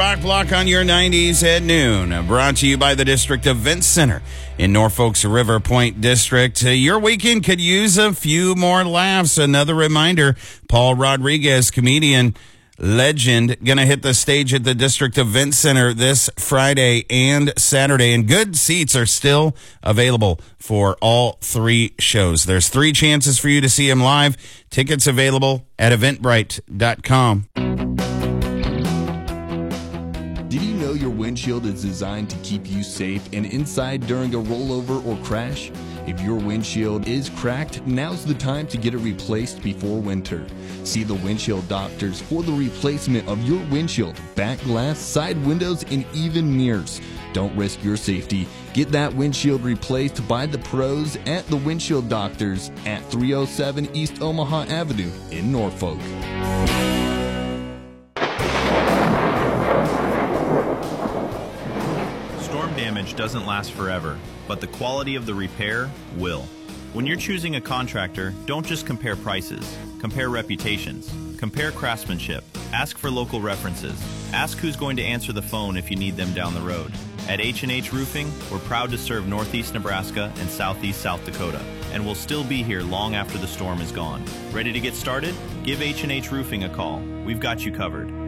Rock Block on your 90s at noon. Brought to you by the District Event Center in Norfolk's River Point District. Your weekend could use a few more laughs. Another reminder, Paul Rodriguez, comedian legend, going to hit the stage at the District Event Center this Friday and Saturday, and good seats are still available for all three shows. There's 3 chances for you to see him live. Tickets available at eventbrite.com. Did you know your windshield is designed to keep you safe and inside during a rollover or crash? If your windshield is cracked, now's the time to get it replaced before winter. See the windshield doctors for the replacement of your windshield, back glass, side windows, and even mirrors. Don't risk your safety. Get that windshield replaced by the pros at the Windshield Doctors at 307 East Omaha Avenue in Norfolk. Storm damage doesn't last forever, but the quality of the repair will. When you're choosing a contractor, don't just compare prices. Compare reputations. Compare craftsmanship. Ask for local references. Ask who's going to answer the phone if you need them down the road. At H&H Roofing, we're proud to serve Northeast Nebraska and Southeast South Dakota, and we'll still be here long after the storm is gone. Ready to get started? Give H&H Roofing a call. We've got you covered.